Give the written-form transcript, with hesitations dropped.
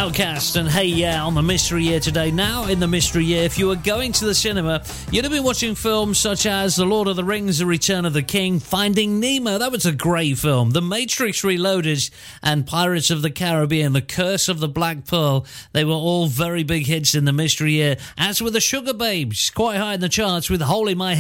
Outcast and Hey Yeah on the Mystery Year today. Now in the Mystery Year, if you were going to the cinema, you'd have been watching films such as The Lord of the Rings, The Return of the King, Finding Nemo, that was a great film, The Matrix Reloaded, and Pirates of the Caribbean, The Curse of the Black Pearl. They were all very big hits in the Mystery Year, as were the Sugar Babes, quite high in the charts with Hole in My Head.